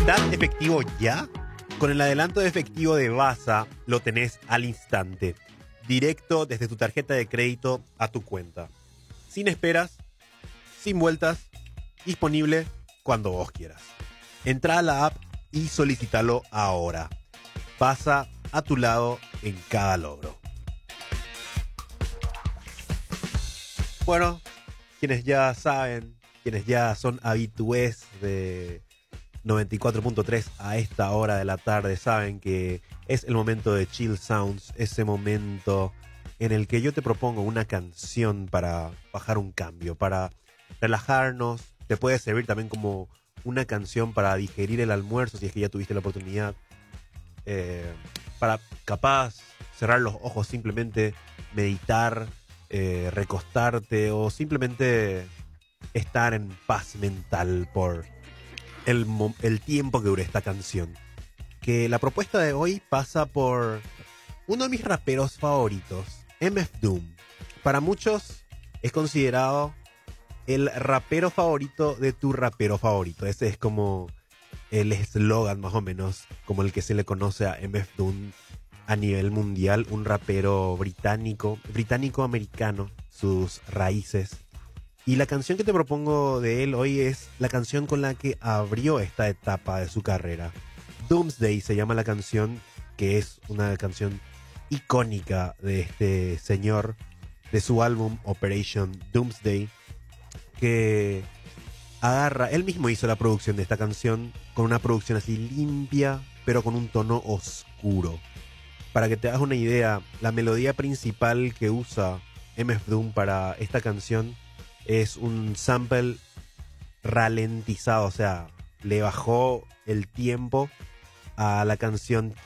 ¿Necesitas efectivo ya? Con el adelanto de efectivo de Baza lo tenés al instante, directo desde tu tarjeta de crédito a tu cuenta. Sin esperas, sin vueltas, disponible cuando vos quieras. Entrá a la app y solicítalo ahora. Baza a tu lado en cada logro. Bueno, quienes ya saben, quienes ya son habitués de 94.3 a esta hora de la tarde, saben que es el momento de Chill Sounds, ese momento en el que yo te propongo una canción para bajar un cambio, para relajarnos. Te puede servir también como una canción para digerir el almuerzo, si es que ya tuviste la oportunidad. Para capaz cerrar los ojos, simplemente meditar, recostarte o simplemente estar en paz mental por el tiempo que dure esta canción. Que la propuesta de hoy pasa por uno de mis raperos favoritos, MF Doom. Para muchos es considerado el rapero favorito de tu rapero favorito. Ese es como el eslogan más o menos, como el que se le conoce a MF Doom a nivel mundial. Un rapero británico-americano, sus raíces. Y la canción que te propongo de él hoy es la canción con la que abrió esta etapa de su carrera. Doomsday se llama la canción, que es una canción icónica de este señor, de su álbum Operation Doomsday, que agarra, él mismo hizo la producción de esta canción con una producción así limpia, pero con un tono oscuro. Para que te hagas una idea, la melodía principal que usa MF Doom para esta canción es un sample ralentizado, o sea, le bajó el tiempo a la canción